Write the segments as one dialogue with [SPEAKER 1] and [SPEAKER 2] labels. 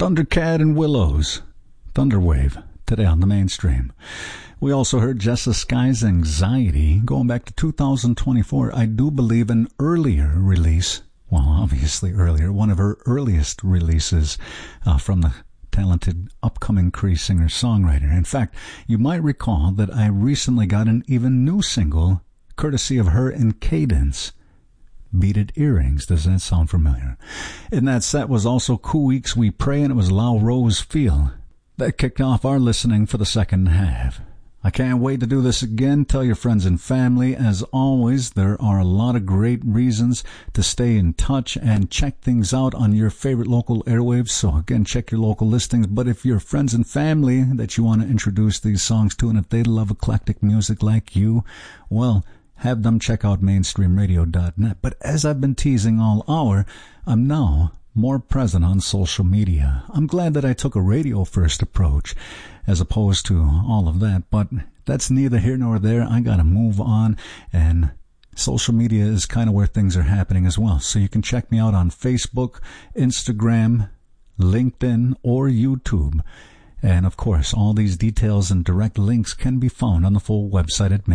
[SPEAKER 1] Thundercat and Willows, Thunderwave, today on the Mainstream. We also heard Jessa Sky's Anxiety, going back to 2024. I do believe an earlier release, well, obviously earlier, one of her earliest releases from the talented upcoming Cree singer-songwriter. In fact, you might recall that I recently got an even new single, courtesy of her and Cadence, Beaded Earrings. Does that sound familiar? In that set was also Cool Weeks We Pray, and it was Lao Rose Feel. That kicked off our listening for the second half. I can't wait to do this again. Tell your friends and family. As always, there are a lot of great reasons to stay in touch and check things out on your favorite local airwaves. So again, check your local listings. But if your friends and family that you want to introduce these songs to, and if they love eclectic music like you, well, have them check out mainstreamradio.net. But as I've been teasing all hour, I'm now more present on social media. I'm glad that I took a radio-first approach as opposed to all of that, but that's neither here nor there. I gotta move on, and social media is kind of where things are happening as well. So you can check me out on Facebook, Instagram, LinkedIn, or YouTube. And of course, all these details and direct links can be found on the full website at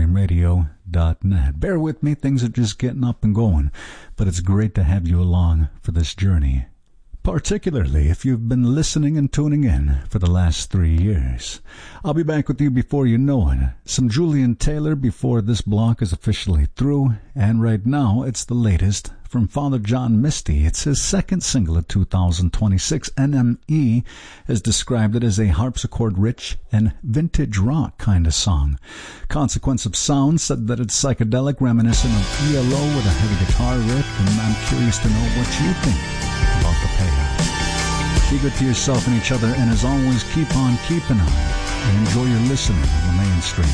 [SPEAKER 1] mainstreamradio.net. Bear with me, things are just getting up and going, but it's great to have you along for this journey, particularly if you've been listening and tuning in for the last 3 years. I'll be back with you before you know it. Some Julian Taylor before this block is officially through, and right now it's the latest from Father John Misty. It's his second single of 2026. NME has described it as a harpsichord-rich and vintage rock kind of song. Consequence of Sound said that it's psychedelic, reminiscent of ELO with a heavy guitar riff, and I'm curious to know what you think about the payoff. Be good to yourself and each other, and as always, keep on keeping on, and enjoy your listening on the Mainstream.